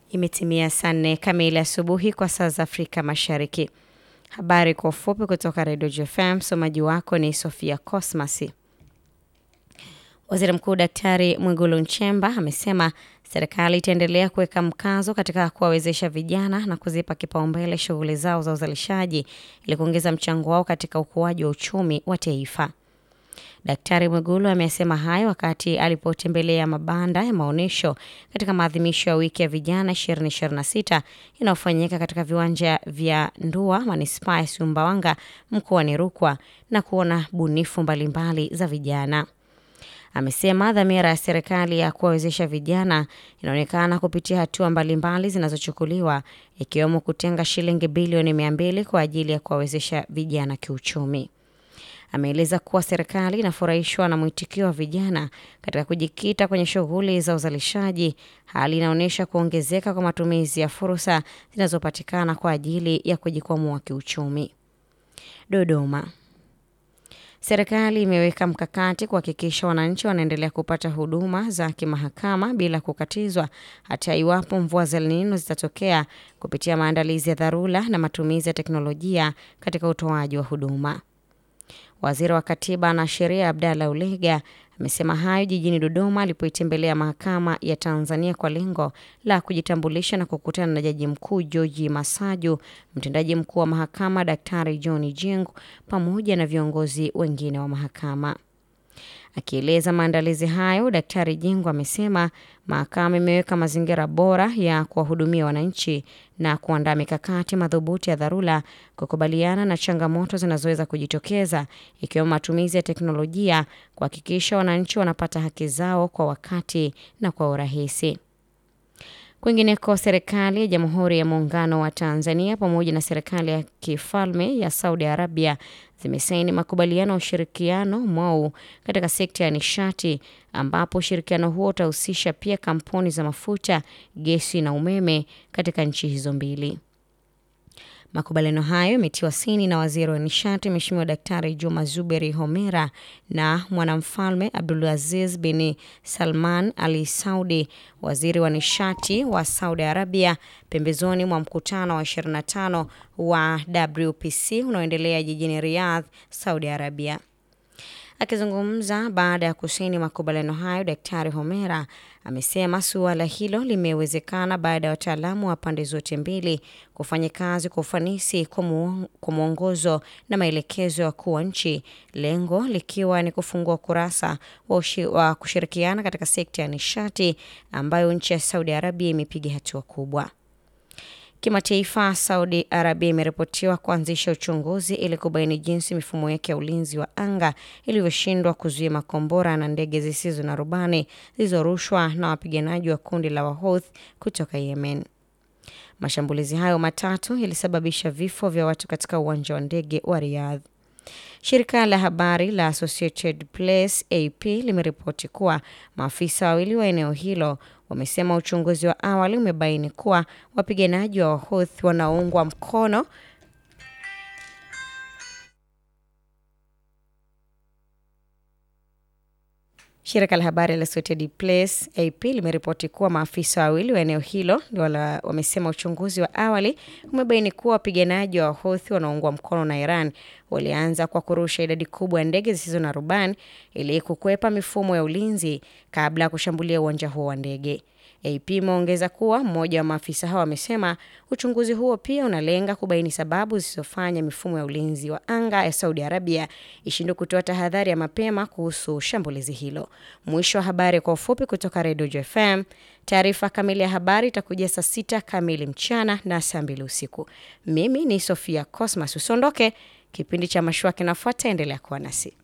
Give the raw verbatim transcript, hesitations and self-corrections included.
Imetimia saa nne kamili asubuhi kwa saa za Afrika Mashariki. Habari kwa ufupi kutoka Radio J F M, msomaji wako ni Sofia Cosmas. Waziri Mkuu Daktari Mwigulu Nchemba amesema serikali itaendelea kuweka mkazo katika kuwawezesha vijana na kuzipa kipaumbele shughuli zao za uzalishaji ili kuongeza mchango wao katika ukuaji wa uchumi wa taifa. Daktari Mwigulu amesema hayo wakati alipotembelea mabanda ya maonesho katika maadhimisho ya wiki ya vijana ishirini ishirini na sita inayofanyika katika viwanja vya Ndua, Manispaa ya Sumbawanga, mkoani Rukwa, na kuona bunifu mbalimbali za vijana. Amesema dhamira ya serikali ya kuwawezesha vijana inaonekana kupitia hatua mbalimbali zinazochukuliwa, ikiwemo kutenga shilingi bilioni mia mbili kwa ajili ya kuwawezesha vijana kiuchumi. Ameeleza kuwa serikali inafurahishwa na mwitikio wa vijana katika kujikita kwenye shughuli za uzalishaji, hali inaonyesha kuongezeka kwa matumizi ya fursa zinazopatikana kwa ajili ya kujikwamua kiuchumi. Dodoma. Serikali imeweka mkakati kuhakikisha wananchi wanaendelea kupata huduma za kimahakama bila kukatizwa hata iwapo mvua za El Nino zitatokea, kupitia maandalizi ya dharura na matumizi ya teknolojia katika utoaji wa huduma. Waziri wa Katiba na Sheria Abdalla Ulega amesema hayo jijini Dodoma alipoitembelea mahakama ya Tanzania kwa lengo la kujitambulisha na kukutana na Jaji Mkuu George Masaju, mtendaji mkuu wa mahakama Daktari John Jingu, pamoja na viongozi wengine wa mahakama. Akieleza maandalizi hayo, Daktari Jingu amesema mahakama imeweka mazingira bora ya kuwahudumia wananchi na kuandaa mikakati madhubuti ya dharura kukubaliana na changamoto zinazoweza kujitokeza, ikiwemo matumizi ya teknolojia kuhakikisha wananchi wanapata haki zao kwa wakati na kwa urahisi. Kwingineko, serikali ya Jamhuri ya Muungano wa Tanzania pamoja na serikali ya Kifalme ya Saudi Arabia zimesaini makubaliano ya ushirikiano mwao katika sekta ya nishati, ambapo ushirikiano huo utahusisha pia kampuni za mafuta, gesi na umeme katika nchi hizo mbili. Makubaliano hayo yametiwa saini na Waziri wa Nishati Mheshimiwa Daktari Juma Zuberi Homera na Mwanamfalme Abdulaziz bin Salman Al Saudi, Waziri wa Nishati wa Saudi Arabia, pembezoni mwa mkutano wa ishirini na tano wa W P C unaoendelea jijini Riyadh, Saudi Arabia. Akizungumza baada ya kusaini makubaliano hayo, Daktari Homera amesema suala hilo limewezekana baada ya wataalamu wa pande zote mbili kufanya kazi kwa ufanisi kwa mwongozo na maelekezo ya wakuu wa nchi, lengo likiwa ni kufungua kurasa wa, wa kushirikiana katika sekta ya nishati ambayo nchi ya Saudi Arabia imepiga hatua kubwa. Kimataifa, Saudi Arabia imeripotiwa kuanzisha uchunguzi ili kubaini jinsi mifumo yake ya ulinzi wa anga ilivyoshindwa kuzuia makombora na ndege zisizo na rubani zilizorushwa na wapiganaji wa kundi la Wahouthi kutoka Yemen. Mashambulizi hayo matatu yalisababisha vifo vya watu katika uwanja wa ndege wa Riyadh. Shirika la habari la Associated Press A P limeripoti kuwa maafisa wawili wa eneo hilo wamesema uchunguzi wa awali umebaini kuwa wapiganaji wa Wahouthi wanaoungwa mkono Shirika la habari la Associated Press A P limeripoti kuwa maafisa wawili wa eneo hilo wamesema uchunguzi wa awali umebaini kuwa wapiganaji wa Wahouthi wanaoungwa mkono na Iran walianza kwa kurusha idadi kubwa ya ndege zisizo na rubani ili kukwepa mifumo ya ulinzi kabla ya kushambulia uwanja huo wa ndege. A P imeongeza kuwa mmoja wa maafisa hao amesema uchunguzi huo pia unalenga kubaini sababu zisizofanya mifumo ya ulinzi wa anga ya Saudi Arabia ishindwe kutoa tahadhari ya mapema kuhusu shambulizi hilo. Mwisho wa habari kwa ufupi kutoka Radio J F M. Taarifa kamili ya habari itakuja saa sita kamili mchana na saa mbili usiku. Mimi ni Sofia Cosmas. Usondoke, kipindi cha Mashua kinafuata, endelea kuwa nasi.